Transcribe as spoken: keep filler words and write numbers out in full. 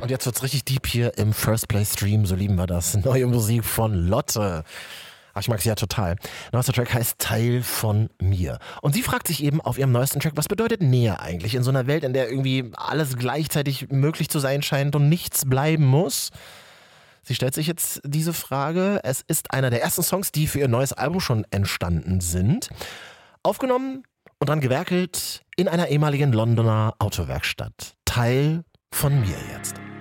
Und jetzt wird's richtig deep hier im First Play Stream, so lieben wir das. Neue Musik von Lotte. Ach, ich mag sie ja total. Neuester Track heißt Teil von mir. Und sie fragt sich eben auf ihrem neuesten Track, was bedeutet Nähe eigentlich in so einer Welt, in der irgendwie alles gleichzeitig möglich zu sein scheint und nichts bleiben muss? Sie stellt sich jetzt diese Frage. Es ist einer der ersten Songs, die für ihr neues Album schon entstanden sind. Aufgenommen und dran gewerkelt in einer ehemaligen Londoner Autowerkstatt. Teil von mir jetzt.